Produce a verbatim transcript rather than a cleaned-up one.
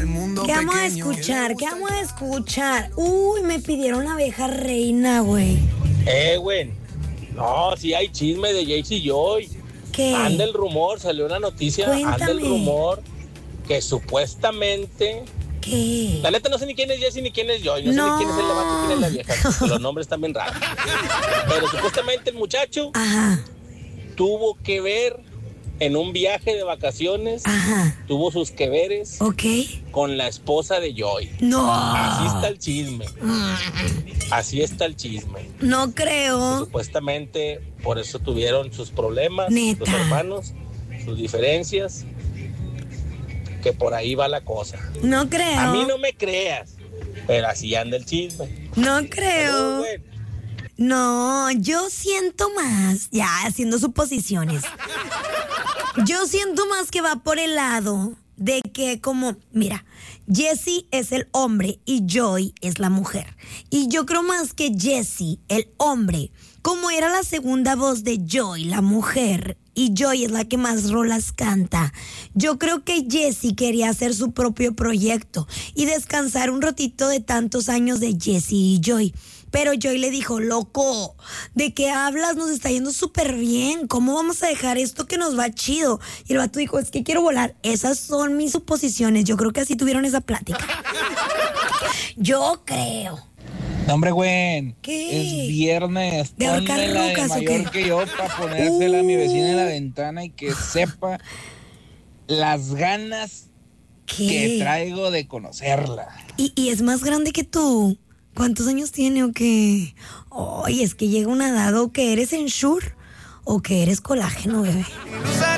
mundo ¿Qué vamos a pequeño. escuchar? ¿Qué vamos a escuchar? Uy, me pidieron la abeja reina, güey. Eh, güey. No, sí hay chisme de Jayce y Joy. ¿Qué? Anda el rumor, salió una noticia, Cuéntame. anda el rumor que supuestamente... ¿Qué? La neta no sé ni quién es Jessy ni quién es Joy, no, No. sé ni quién es el vato y quién es la vieja. Los nombres están bien raros. Pero supuestamente el muchacho Ajá, tuvo que ver en un viaje de vacaciones, ajá. tuvo sus que veres ¿Ok? con la esposa de Joy. No. Así está el chisme. Así está el chisme. No creo. Supuestamente por eso tuvieron sus problemas, Neta. los hermanos, sus diferencias, que por ahí va la cosa. No creo. A mí no me creas, pero así anda el chisme. No Saludos, creo. güey. No, yo siento más, ya haciendo suposiciones. Yo siento más que va por el lado de que como, mira, Jesse es el hombre y Joy es la mujer. Y yo creo más que Jesse, el hombre, como era la segunda voz de Joy, la mujer, y Joy es la que más rolas canta, yo creo que Jesse quería hacer su propio proyecto y descansar un ratito de tantos años de Jesse y Joy. Pero Joy le dijo, loco, ¿de qué hablas? Nos está yendo súper bien. ¿Cómo vamos a dejar esto que nos va chido? Y el vato dijo, es que quiero volar. Esas son mis suposiciones. Yo creo que así tuvieron esa plática. Yo creo. No, hombre, güey. ¿Qué? Es viernes. ¿De ahorcar Pónmela de rucas o mayor qué? que yo para ponérsela Uh. a mi vecina en la ventana y que sepa las ganas ¿Qué? que traigo de conocerla. ¿Y, y es más grande que tú? ¿Cuántos años tiene o qué? Oye, es que llega una edad o que eres Ensure o que eres colágeno, bebé.